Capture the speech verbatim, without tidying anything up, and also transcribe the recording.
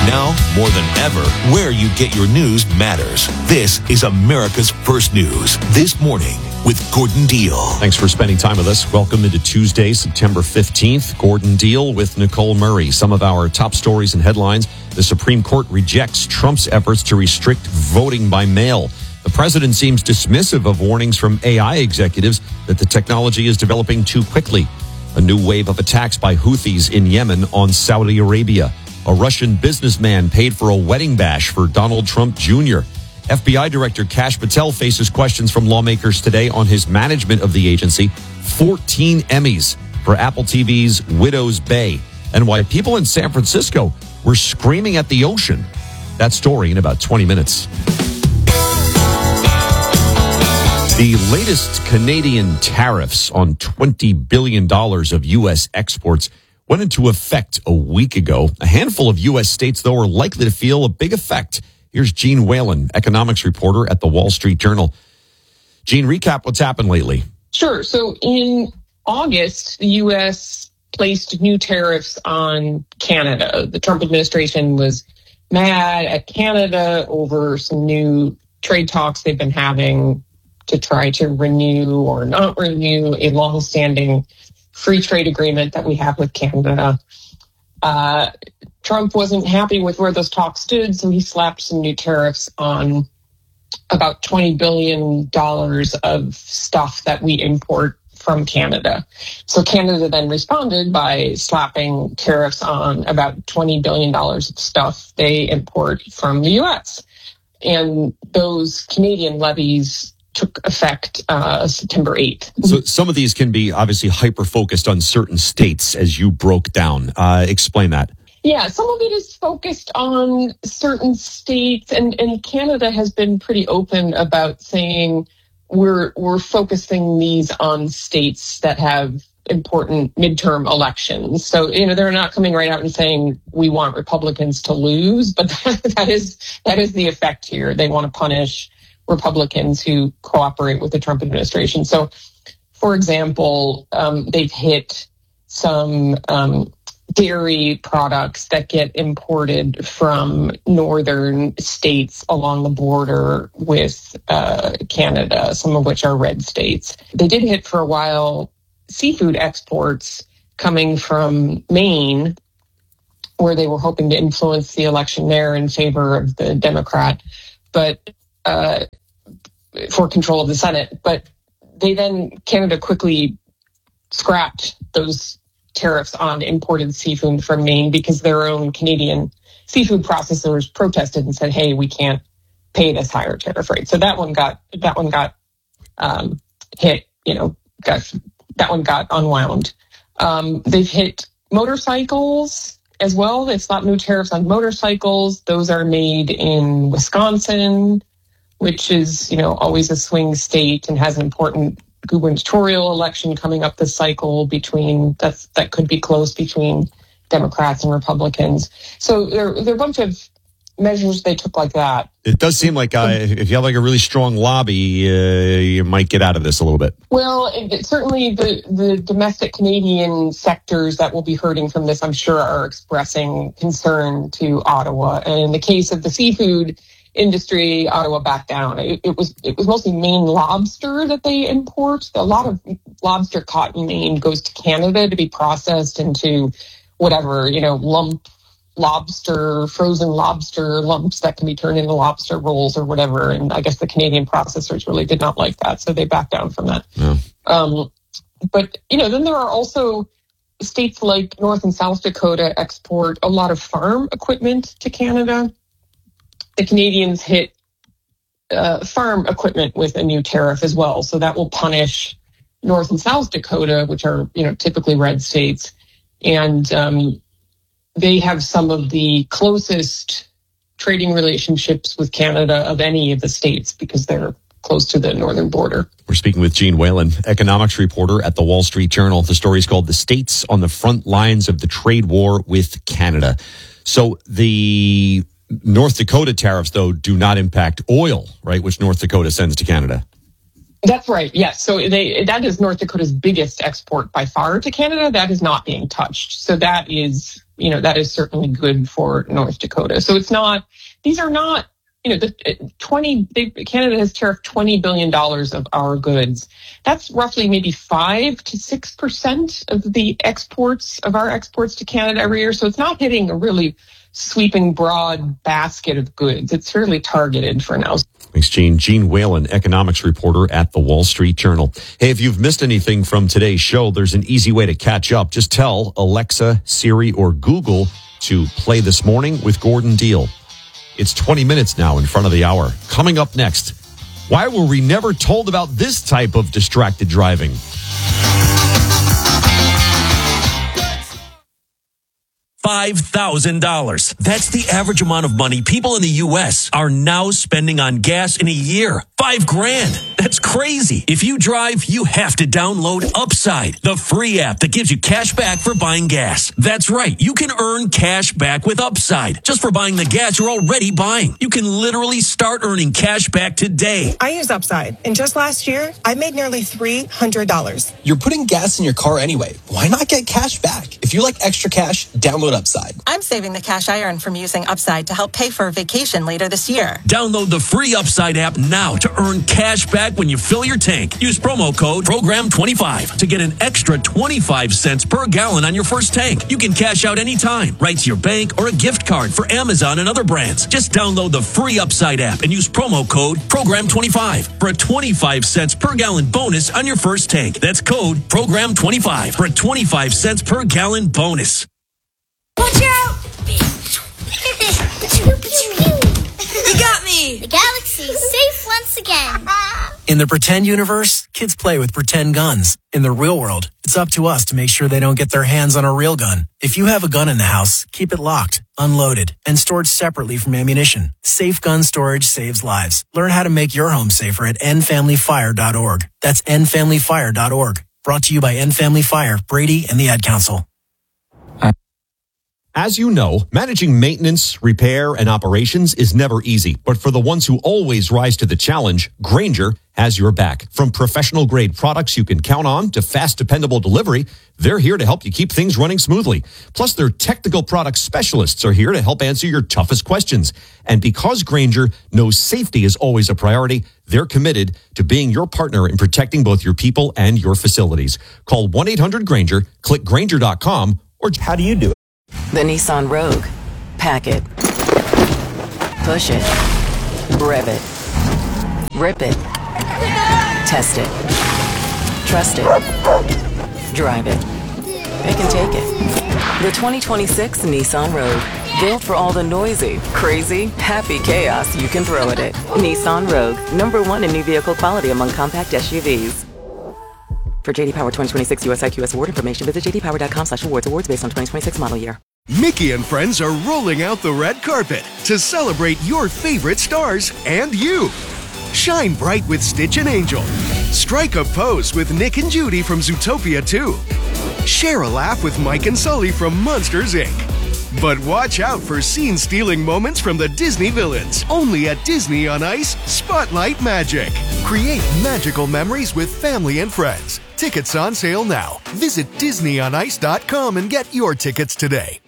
Now, more than ever, where you get your news matters. This is America's First News. This morning with Gordon Deal. Thanks for spending time with us. Welcome into Tuesday, September fifteenth. Gordon Deal with Nicole Murray. Some of our top stories and headlines. The Supreme Court rejects Trump's efforts to restrict voting by mail. The president seems dismissive of warnings from A I executives that the technology is developing too quickly. A new wave of attacks by Houthis in Yemen on Saudi Arabia. A Russian businessman paid for a wedding bash for Donald Trump Junior F B I Director Kash Patel faces questions from lawmakers today on his management of the agency. fourteen Emmys for Apple T V's Widow's Bay. And why people in San Francisco were screaming at the ocean. That story in about twenty minutes. The latest Canadian tariffs on twenty billion dollars of U S exports went into effect a week ago. A handful of U S states, though, are likely to feel a big effect. Here's Gene Whalen, economics reporter at the Wall Street Journal. Gene, recap what's happened lately. Sure. So in August, the U S placed new tariffs on Canada. The Trump administration was mad at Canada over some new trade talks they've been having to try to renew or not renew a longstanding free trade agreement that we have with Canada. Uh, Trump wasn't happy with where those talks stood, so he slapped some new tariffs on about twenty billion dollars of stuff that we import from Canada. So Canada then responded by slapping tariffs on about twenty billion dollars of stuff they import from the U S. And those Canadian levies took effect uh, September eighth. So some of these can be obviously hyper-focused on certain states, as you broke down. Uh, explain that. Yeah, some of it is focused on certain states, and, and Canada has been pretty open about saying we're we're focusing these on states that have important midterm elections. So, you know, they're not coming right out and saying we want Republicans to lose, but that, that is that is the effect here. They want to punish Republicans who cooperate with the Trump administration. So, for example, um, they've hit some um, dairy products that get imported from northern states along the border with uh, Canada, some of which are red states. They did hit for a while seafood exports coming from Maine, where they were hoping to influence the election there in favor of the Democrat. But Uh, for control of the Senate. But they then, Canada quickly scrapped those tariffs on imported seafood from Maine because their own Canadian seafood processors protested and said, hey, we can't pay this higher tariff rate. So that one got, that one got um, hit, you know, got, that one got unwound. Um, they've hit motorcycles as well. They've slapped new tariffs on motorcycles. Those are made in Wisconsin, which is, you know, always a swing state and has an important gubernatorial election coming up this cycle between, that's, that could be close between Democrats and Republicans. So there, there are a bunch of measures they took like that. It does seem like uh, if you have like a really strong lobby, uh, you might get out of this a little bit. Well, it, it, certainly the, the domestic Canadian sectors that will be hurting from this, I'm sure, are expressing concern to Ottawa. And in the case of the seafood industry, Ottawa backed down. It, it was it was mostly Maine lobster that they import. A lot of lobster caught in Maine goes to Canada to be processed into whatever, you know, lump lobster, frozen lobster lumps that can be turned into lobster rolls or whatever. And I guess the Canadian processors really did not like that, so they backed down from that. Yeah. Um, but, you know, then there are also states like North and South Dakota export a lot of farm equipment to Canada. The Canadians hit uh, farm equipment with a new tariff as well. So that will punish North and South Dakota, which are, you know, typically red states. And um, they have some of the closest trading relationships with Canada of any of the states because they're close to the northern border. We're speaking with Gene Whalen, economics reporter at the Wall Street Journal. The story is called "The States on the Front Lines of the Trade War with Canada." So the North Dakota tariffs, though, do not impact oil, right, which North Dakota sends to Canada. That's right, yes. So they, that is North Dakota's biggest export by far to Canada. That is not being touched. So that is you know, that is certainly good for North Dakota. So it's not, these are not, you know, the twenty, they, Canada has tariffed twenty billion dollars of our goods. That's roughly maybe five to six percent of the exports, of our exports to Canada every year. So it's not hitting a really sweeping broad basket of goods. It's fairly targeted for now. Thanks, Gene. Gene Whalen, economics reporter at the Wall Street Journal. Hey, if you've missed anything from today's show, there's an easy way to catch up. Just tell Alexa, Siri, or Google to play This Morning with Gordon Deal. It's twenty minutes now in front of the hour. Coming up next, why were we never told about this type of distracted driving? five thousand dollars. That's the average amount of money people in the U S are now spending on gas in a year. Five grand. That's crazy. If you drive, you have to download Upside, the free app that gives you cash back for buying gas. That's right. You can earn cash back with Upside just for buying the gas you're already buying. You can literally start earning cash back today. I use Upside, and just last year, I made nearly three hundred dollars. You're putting gas in your car anyway. Why not get cash back? If you like extra cash, download Upside. I'm saving the cash I earn from using Upside to help pay for a vacation later this year. Download the free Upside app now to earn cash back when you fill your tank. Use promo code program twenty-five to get an extra twenty-five cents per gallon on your first tank. You can cash out anytime, right to your bank or a gift card for Amazon and other brands. Just download the free Upside app and use promo code program twenty-five for a twenty-five cents per gallon bonus on your first tank. That's code program twenty-five for a twenty-five cents per gallon bonus. Watch out! You got me! The galaxy is safe once again. In the pretend universe, kids play with pretend guns. In the real world, it's up to us to make sure they don't get their hands on a real gun. If you have a gun in the house, keep it locked, unloaded, and stored separately from ammunition. Safe gun storage saves lives. Learn how to make your home safer at end family fire dot org. That's end family fire dot org. Brought to you by End Family Fire, Brady, and the Ad Council. As you know, managing maintenance, repair, and operations is never easy. But for the ones who always rise to the challenge, Grainger has your back. From professional-grade products you can count on to fast, dependable delivery, they're here to help you keep things running smoothly. Plus, their technical product specialists are here to help answer your toughest questions. And because Grainger knows safety is always a priority, they're committed to being your partner in protecting both your people and your facilities. Call one eight hundred Grainger, click Grainger dot com, or how do you do it? The Nissan Rogue. Pack it. Push it. Rev it. Rip it. Test it. Trust it. Drive it. Pick and take it. The twenty twenty-six Nissan Rogue. Built for all the noisy, crazy, happy chaos you can throw at it. Nissan Rogue. Number one in new vehicle quality among compact S U Vs. For J D Power twenty twenty-six U S I Q S award information, visit j d power dot com slash awards. Awards based on twenty twenty-six model year. Mickey and friends are rolling out the red carpet to celebrate your favorite stars and you. Shine bright with Stitch and Angel. Strike a pose with Nick and Judy from Zootopia two. Share a laugh with Mike and Sully from Monsters, Incorporated. But watch out for scene-stealing moments from the Disney villains. Only at Disney on Ice, Spotlight Magic. Create magical memories with family and friends. Tickets on sale now. Visit disney on ice dot com and get your tickets today.